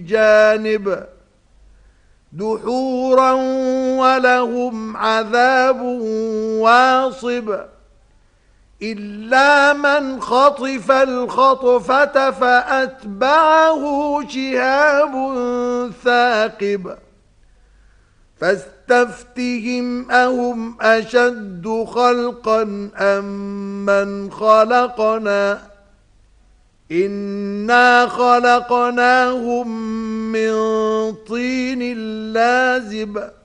جانب دحورا ولهم عذاب واصب إلا من خطف الخطفة فأتبعه شهاب ثاقب فاستفتهم أهم أشد خلقا أم من خلقنا إنا خلقناهم من طين لازب